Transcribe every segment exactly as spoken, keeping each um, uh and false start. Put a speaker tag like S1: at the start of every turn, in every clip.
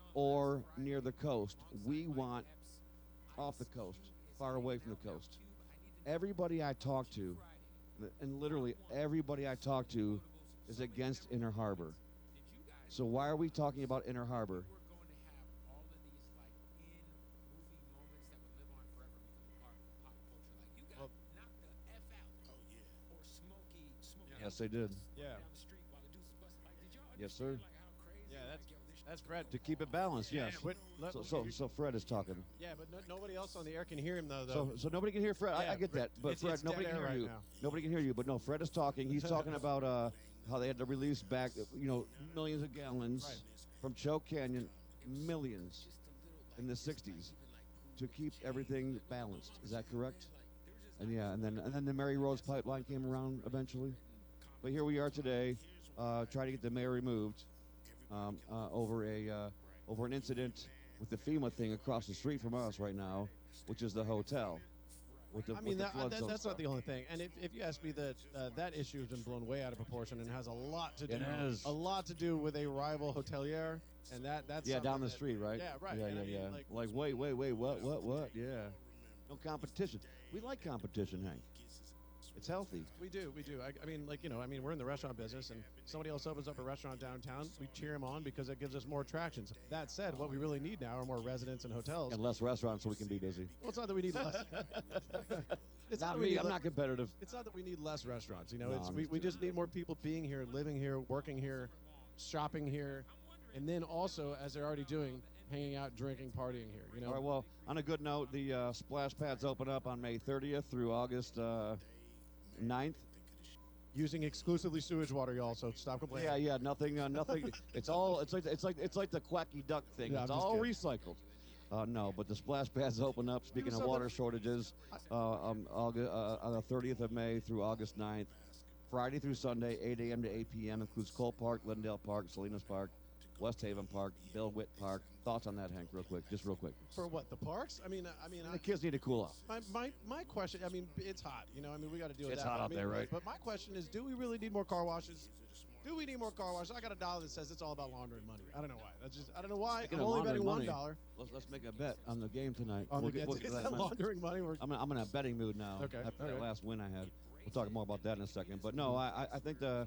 S1: or near the coast. We want off the coast, far away from the coast. Everybody I talk to, and literally everybody I talk to, is against Inner Harbor. So why are we talking about Inner Harbor?
S2: We're going to have all of these like in movie moments that would live on forever become a part of pop culture. Like you got
S3: Well-
S2: knocked the F out.
S4: Oh yeah.
S2: Or Smokey, Smokey.
S1: Yes, they did.
S3: Yeah.
S2: Down the street while the dudes busting. Like, did y'all
S1: Yes, sir.
S2: understand, Like how crazy?
S3: Yeah, that's
S2: like, yo, this
S3: that's
S2: shit-
S3: Fred.
S1: To keep it balanced, yes.
S3: Yeah, but let-
S1: So, so, so Fred is talking.
S3: Yeah, but no, nobody else on the air can hear him though.
S1: So,
S3: though.
S1: so nobody can hear Fred. I,
S3: Yeah,
S1: I get
S3: Fred-
S1: that, but
S3: it's-
S1: Fred,
S3: it's
S1: nobody
S3: dead
S1: can
S3: air
S1: hear
S3: right
S1: you.
S3: now.
S1: Nobody can hear you. But no, Fred is talking. He's talking about uh, how they had to release back, you know, millions of gallons
S3: Right.
S1: from Choke Canyon, millions
S2: Just a little, like,
S1: in the
S2: just, like,
S1: sixties
S2: even, like, who
S1: to keep everything balanced. Is that correct?
S2: like, there was just,
S1: And
S2: like,
S1: yeah, and then and then the Mary Rose pipeline came around eventually. But here we are today, uh, trying to get the mayor removed um, uh, over a uh, over an incident with the FEMA thing across the street from us right now, which is the hotel. With the,
S3: I
S1: with
S3: mean,
S1: the
S3: that,
S1: flood
S3: that,
S1: zone
S3: that's not
S1: stuff.
S3: the only thing. And if, if you ask me, that uh, that issue has been blown way out of proportion and has a lot to do
S1: It has.
S3: a lot to do with a rival hotelier, and that that's
S1: Yeah, down
S3: something
S1: the
S3: that-
S1: street, right?
S3: Yeah, right.
S1: Yeah,
S3: And
S1: yeah,
S3: I mean,
S1: yeah.
S3: Like,
S1: Like, wait, wait, wait, what, what, what? Yeah. No competition. We like competition, Hank. It's healthy.
S3: we do, we do. I, I mean, like you know, I mean, we're in the restaurant business, and somebody else opens up a restaurant downtown, we cheer them on because it gives us more attractions. That said, what we really need now are more residents and hotels.
S1: And less restaurants so we can be busy.
S3: Well, it's not that we need less. it's
S1: Not
S3: that we
S1: me.
S3: need
S1: I'm
S3: le-
S1: not competitive.
S3: It's not that we need less restaurants. You know,
S1: No,
S3: it's
S1: I'm
S3: we,
S1: just
S3: we
S1: kidding.
S3: just need more people being here, living here, working here, shopping here, and then also, as they're already doing, hanging out, drinking, partying here. You know.
S1: All right, well, on a good note, the uh, splash pads open up on May thirtieth through August uh, ninth.
S3: Using exclusively sewage water, y'all. So stop complaining.
S1: Yeah, yeah, nothing, uh, nothing. It's all. It's like it's like it's like the quacky duck thing.
S3: Yeah,
S1: it's
S3: I'm just
S1: all
S3: kidding.
S1: recycled. Uh, no, but the splash pads open up. Speaking of
S3: something-
S1: water shortages, uh, um, August, uh, on the thirtieth of May through August ninth, Friday through Sunday, eight a.m. to eight p.m. includes Cole Park, Glendale Park, Salinas Park, West Haven Park, Bill Witt Park. Thoughts on that, Hank? Real quick, just real quick.
S3: For what? The parks? I mean, I mean,
S1: The
S3: I,
S1: kids need to cool off.
S3: my, my my question. I mean, it's hot. You know, I mean, we got to deal with
S1: It's
S3: that.
S1: hot
S3: I
S1: out
S3: mean,
S1: there, right?
S3: But my question is, do we really need more car washes? Do we need more car washes? I got a dollar that says it's all about laundering money. I don't know why. That's just I don't know why.
S1: Speaking
S3: I'm
S1: of
S3: only
S1: laundering
S3: betting one
S1: money,
S3: dollar.
S1: Let's let's make a bet on the game tonight.
S3: On
S1: We'll
S3: the,
S1: get- we'll
S3: is
S1: get
S3: that
S1: that money.
S3: laundering money? We're,
S1: I'm in, I'm in a betting mood now.
S3: Okay,
S1: After that
S3: okay.
S1: last win I had, we'll talk more about that in a second. But no, I I- I think the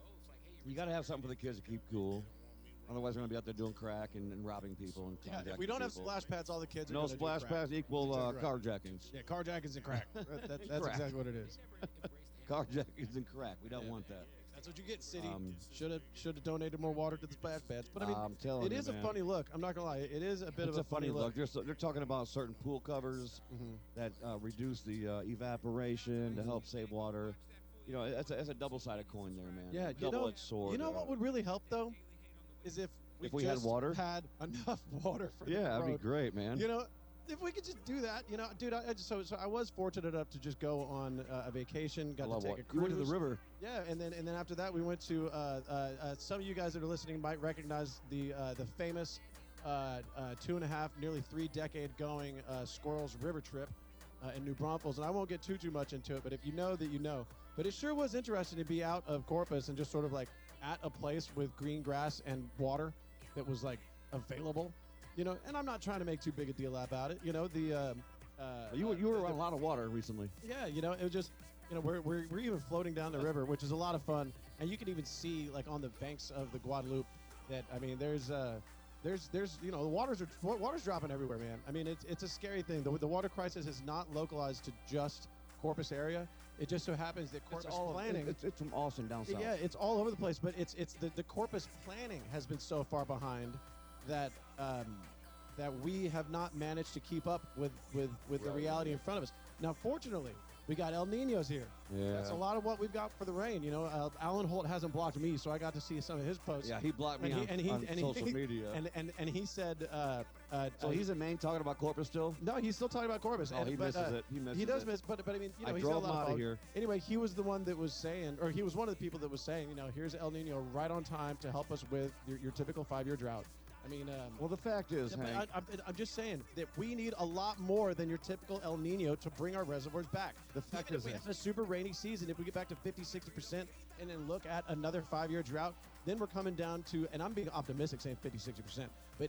S1: you got to have something for the kids to keep cool. Otherwise, we're gonna be out there doing crack and, and robbing people and
S3: yeah,
S1: carjacking
S3: if we don't have
S1: people.
S3: splash pads, all the kids are
S1: No
S3: gonna do
S1: splash
S3: crack.
S1: pads equal uh,
S3: That's exactly right.
S1: carjackings.
S3: Yeah, carjackings and crack. That, that, that's
S1: Crack.
S3: exactly what it is.
S1: Carjackings and crack. We don't
S3: Yeah.
S1: want that.
S3: That's what you get, city.
S1: Um,
S3: should have should have donated more water to the splash pads. But I mean,
S1: I'm telling
S3: it
S1: you,
S3: is a
S1: man.
S3: funny look. I'm not gonna lie. It is a bit
S1: It's
S3: of
S1: a funny look.
S3: look.
S1: They're, so- they're talking about certain pool covers
S3: Mm-hmm.
S1: that uh, reduce the uh, evaporation to help save water. You know, it's a, it's a double-sided coin there, man.
S3: Yeah, you know,
S1: double-edged sword.
S3: you know
S1: uh,
S3: what would really help though, is if we,
S1: If we had
S3: just
S1: water?
S3: had enough water for
S1: Yeah,
S3: the
S1: that'd be
S3: road.
S1: great, man.
S3: You know, if we could just do that, you know, dude. I, I just, so so I was fortunate enough to just go on uh, a vacation.
S1: I
S3: Got
S1: love
S3: to take
S1: water.
S3: a
S1: You
S3: cruise.
S1: went to the river.
S3: Yeah, and then and then after that we went to. Uh, uh, uh, some of you guys that are listening might recognize the uh, the famous uh, uh, two and a half, nearly three decade going uh, Squirrels River trip uh, in New Braunfels, and I won't get too too much into it, but if you know that you know. But it sure was interesting to be out of Corpus and just sort of like at a place with green grass and water that was like available, you know. And I'm not trying to make too big a deal about it, you know. The um, uh,
S1: You, were- you were
S3: the-
S1: around a lot of water recently.
S3: yeah, you know, it was just, you know, we're, we're, we're even floating down the river, which is a lot of fun. And you can even see, like, on the banks of the Guadalupe that, I mean, there's, uh, there's, there's, you know, the waters are, water's dropping everywhere, man. I mean, it's, it's a scary thing. The, the water crisis is not localized to just Corpus area. It just so happens that Corpus
S1: It's all
S3: planning,
S1: It's, it's from Austin down south.
S3: yeah, it's all over the place, but it's, it's the, the Corpus planning has been so far behind that, um, that we have not managed to keep up with, with, with the
S1: Right.
S3: reality in front of us. Now, fortunately, we got El Ninos here.
S1: Yeah.
S3: That's a lot of what we've got for the rain. You know, uh, Alan Holt hasn't blocked me, so I got to see some of his posts.
S1: Yeah, he blocked me
S3: and he,
S1: on,
S3: and he,
S1: on
S3: and
S1: social
S3: he,
S1: media.
S3: And, and, and he said, uh, uh,
S1: so
S3: uh,
S1: he's in Maine talking about Corpus still?
S3: no, he's still talking about Corpus.
S1: Oh,
S3: and,
S1: he
S3: but,
S1: misses
S3: uh,
S1: it. He misses
S3: He does
S1: it.
S3: miss, but but I mean, you know,
S1: I
S3: he's
S1: drove
S3: got a lot
S1: him
S3: of
S1: outta
S3: followers.
S1: here.
S3: Anyway, he was the one that was saying, or he was one of the people that was saying, you know, here's El Nino right on time to help us with your, your typical five-year drought. I mean, um,
S1: Well, the fact is,
S3: yeah, but
S1: Hank,
S3: I, I'm, I'm just saying that we need a lot more than your typical El Nino to bring our reservoirs back.
S1: The fact
S3: Even
S1: is
S3: if we
S1: this.
S3: have a super rainy season, if we get back to fifty, sixty percent and then look at another five-year drought, then we're coming down to, and I'm being optimistic saying fifty, sixty percent, but